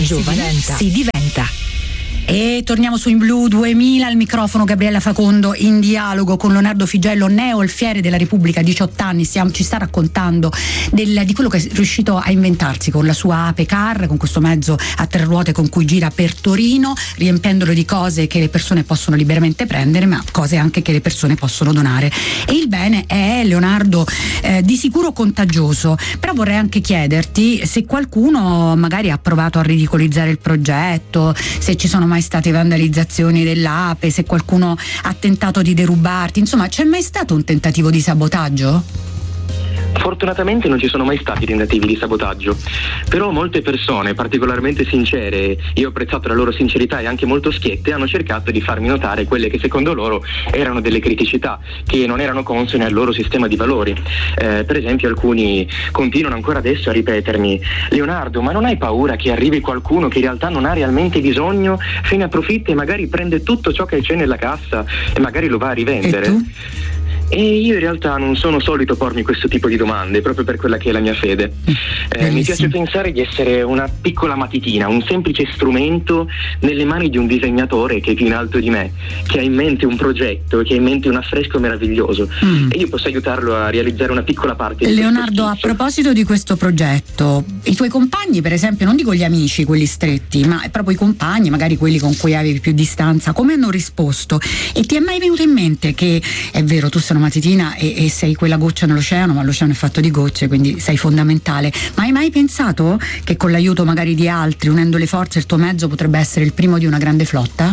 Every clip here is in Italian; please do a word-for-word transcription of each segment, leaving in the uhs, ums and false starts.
giovane si diventa. si diventa. E torniamo su In Blu duemila, al microfono Gabriella Facondo in dialogo con Leonardo Figello, neo alfiere della Repubblica, diciotto anni, stiamo, ci sta raccontando del, di quello che è riuscito a inventarsi con la sua Ape Car, con questo mezzo a tre ruote con cui gira per Torino, riempiendolo di cose che le persone possono liberamente prendere, ma cose anche che le persone possono donare. E il bene è, Leonardo, eh, di sicuro contagioso, però vorrei anche chiederti se qualcuno magari ha provato a ridicolizzare il progetto, se ci sono mai state vandalizzazioni dell'Ape, se qualcuno ha tentato di derubarti, insomma c'è mai stato un tentativo di sabotaggio? Fortunatamente non ci sono mai stati tentativi di sabotaggio, però molte persone particolarmente sincere, io ho apprezzato la loro sincerità e anche molto schiette, hanno cercato di farmi notare quelle che secondo loro erano delle criticità che non erano consone al loro sistema di valori. Eh, per esempio alcuni continuano ancora adesso a ripetermi: Leonardo, ma non hai paura che arrivi qualcuno che in realtà non ha realmente bisogno, se ne approfitta e magari prende tutto ciò che c'è nella cassa e magari lo va a rivendere? E tu? E io in realtà non sono solito pormi questo tipo di domande, proprio per quella che è la mia fede. Eh, mi piace pensare di essere una piccola matitina, un semplice strumento nelle mani di un disegnatore che è più in alto di me, che ha in mente un progetto, che ha in mente un affresco meraviglioso, mm. e io posso aiutarlo a realizzare una piccola parte di Leonardo, a proposito di questo progetto, i tuoi compagni, per esempio, non dico gli amici, quelli stretti, ma proprio i compagni, magari quelli con cui avevi più distanza, come hanno risposto? E ti è mai venuto in mente che, è vero, tu sei una matitina e, e sei quella goccia nell'oceano, ma l'oceano è fatto di gocce, quindi sei fondamentale, ma hai mai pensato che con l'aiuto magari di altri, unendo le forze, il tuo mezzo potrebbe essere il primo di una grande flotta?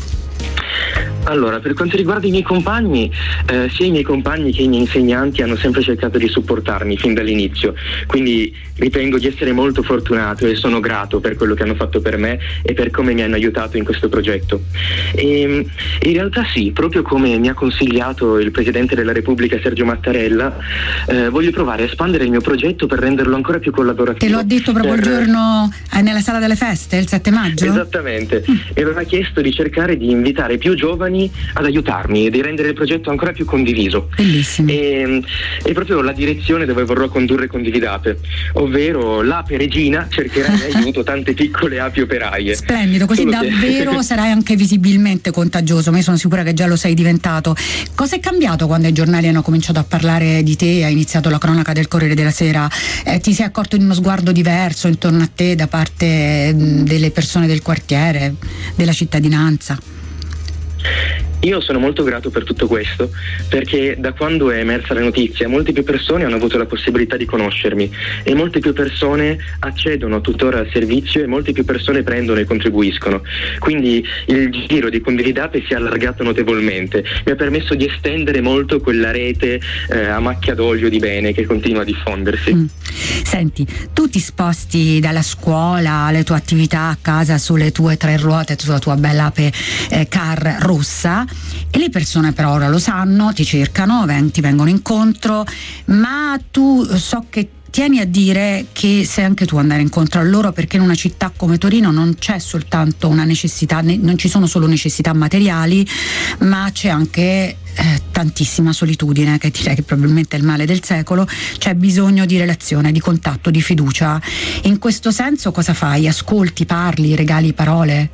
Allora, per quanto riguarda i miei compagni, eh, sia i miei compagni che i miei insegnanti hanno sempre cercato di supportarmi fin dall'inizio, quindi ritengo di essere molto fortunato e sono grato per quello che hanno fatto per me e per come mi hanno aiutato in questo progetto. E, in realtà sì, proprio come mi ha consigliato il Presidente della Repubblica Sergio Mattarella, eh, voglio provare a espandere il mio progetto per renderlo ancora più collaborativo. Te l'ho detto proprio per... il giorno eh, nella Sala delle Feste, il sette maggio? Esattamente, mm. e aveva chiesto di cercare di invitare più giovani ad aiutarmi e di rendere il progetto ancora più condiviso. Bellissimo. E, è proprio la direzione dove vorrò condurre Condividate, ovvero l'ape regina cercherà in aiuto tante piccole api operaie. Splendido, così Solo davvero che... sarai anche visibilmente contagioso, ma io sono sicura che già lo sei diventato. Cosa è cambiato quando i giornali hanno cominciato a parlare di te, ha iniziato la cronaca del Corriere della Sera? Eh, ti sei accorto di uno sguardo diverso intorno a te da parte mh, delle persone del quartiere, della cittadinanza? Io sono molto grato per tutto questo, perché da quando è emersa la notizia molte più persone hanno avuto la possibilità di conoscermi e molte più persone accedono tuttora al servizio e molte più persone prendono e contribuiscono. Quindi il giro di Condividate si è allargato notevolmente, mi ha permesso di estendere molto quella rete eh, a macchia d'olio di bene che continua a diffondersi. Mm. Senti, tu ti sposti dalla scuola alle tue attività a casa sulle tue tre ruote, sulla tua bella Ape eh, Car rossa, e le persone però ora lo sanno, ti cercano, ti vengono incontro, ma tu so che tieni a dire che sei anche tu andare incontro a loro, perché in una città come Torino non c'è soltanto una necessità, non ci sono solo necessità materiali, ma c'è anche eh, tantissima solitudine, che direi che probabilmente è il male del secolo. C'è bisogno di relazione, di contatto, di fiducia. In questo senso cosa fai? Ascolti, parli, regali parole?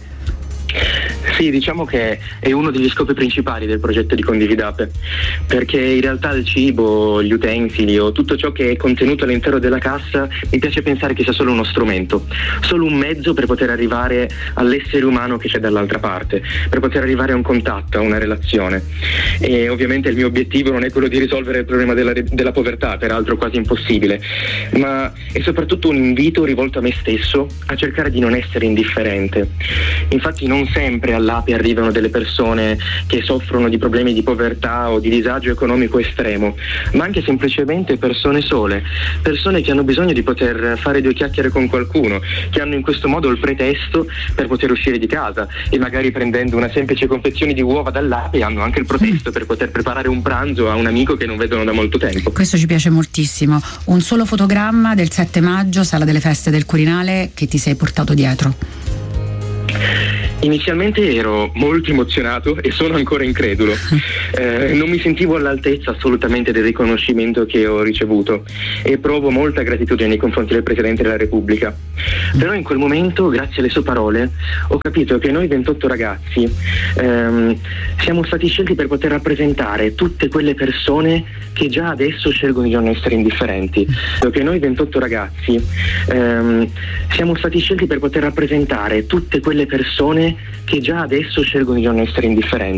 Sì, diciamo che è uno degli scopi principali del progetto di Condividate, perché in realtà il cibo, gli utensili o tutto ciò che è contenuto all'interno della cassa mi piace pensare che sia solo uno strumento, solo un mezzo per poter arrivare all'essere umano che c'è dall'altra parte, per poter arrivare a un contatto, a una relazione. E ovviamente il mio obiettivo non è quello di risolvere il problema della, della povertà, peraltro quasi impossibile, ma è soprattutto un invito rivolto a me stesso a cercare di non essere indifferente. Infatti non sempre all'Ape arrivano delle persone che soffrono di problemi di povertà o di disagio economico estremo, ma anche semplicemente persone sole, persone che hanno bisogno di poter fare due chiacchiere con qualcuno, che hanno in questo modo il pretesto per poter uscire di casa e magari prendendo una semplice confezione di uova dall'Ape hanno anche il pretesto per poter preparare un pranzo a un amico che non vedono da molto tempo. Questo ci piace moltissimo. Un solo fotogramma del sette maggio, Sala delle Feste del Quirinale, che ti sei portato dietro? Inizialmente ero molto emozionato e sono ancora incredulo. Eh, non mi sentivo all'altezza assolutamente del riconoscimento che ho ricevuto e provo molta gratitudine nei confronti del Presidente della Repubblica. Però in quel momento, grazie alle sue parole, ho capito che noi ventotto ragazzi ehm, siamo stati scelti per poter rappresentare tutte quelle persone che già adesso scelgono di non essere indifferenti. Che noi ventotto ragazzi ehm, siamo stati scelti per poter rappresentare tutte quelle persone che già adesso scelgono di non essere indifferenti.